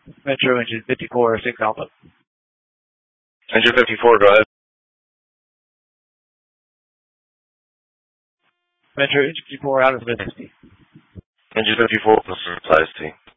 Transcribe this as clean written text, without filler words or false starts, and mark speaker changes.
Speaker 1: Metro engine 54, 6 Alpha.
Speaker 2: Engine 54, go ahead.
Speaker 1: Metro engine 54 out of the IST.
Speaker 2: Engine 54, size T.